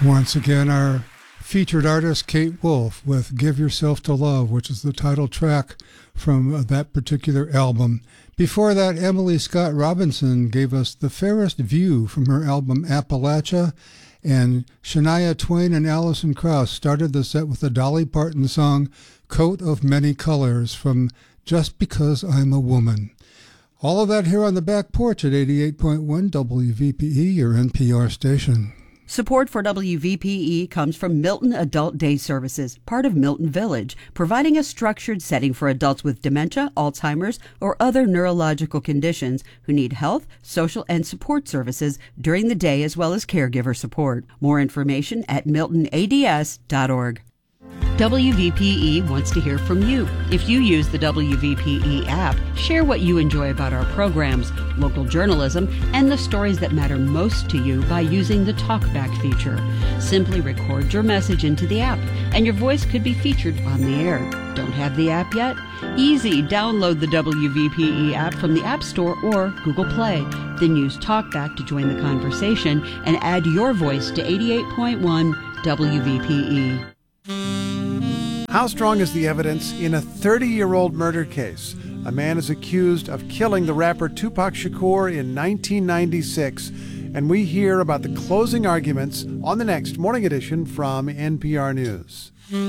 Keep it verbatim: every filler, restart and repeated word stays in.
Once again, our featured artist, Kate Wolf, with Give Yourself to Love, which is the title track from uh, that particular album. Before that, Emily Scott Robinson gave us The Fairest View from her album Appalachia, and Shania Twain and Alison Krauss started the set with the Dolly Parton song Coat of Many Colors from Just Because I'm a Woman. All of that here on the back porch at eighty-eight point one W V P E, your N P R station. Support for W V P E comes from Milton Adult Day Services, part of Milton Village, providing a structured setting for adults with dementia, Alzheimer's, or other neurological conditions who need health, social, and support services during the day as well as caregiver support. More information at milton A D S dot org. W V P E wants to hear from you. If you use the W V P E app, share what you enjoy about our programs, local journalism, and the stories that matter most to you by using the TalkBack feature. Simply record your message into the app, and your voice could be featured on the air. Don't have the app yet? Easy. Download the W V P E app from the App Store or Google Play. Then use TalkBack to join the conversation and add your voice to eighty-eight point one W V P E. How strong is the evidence in a thirty-year-old murder case? A man is accused of killing the rapper Tupac Shakur in nineteen ninety-six, and we hear about the closing arguments on the next Morning Edition from N P R News.